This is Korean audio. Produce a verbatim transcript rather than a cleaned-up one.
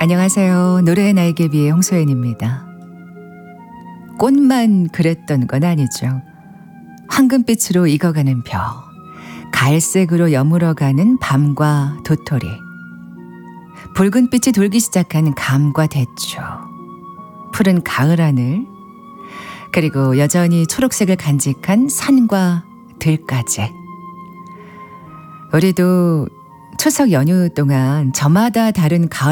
안녕하세요. 노래의 날개비의 홍소연입니다. 꽃만 그랬던 건 아니죠. 황금빛으로 익어가는 벼, 갈색으로 여물어가는 밤과 도토리, 붉은빛이 돌기 시작한 감과 대추, 푸른 가을 하늘, 그리고 여전히 초록색을 간직한 산과 들까지. 우리도 추석 연휴 동안 저마다 다른 가을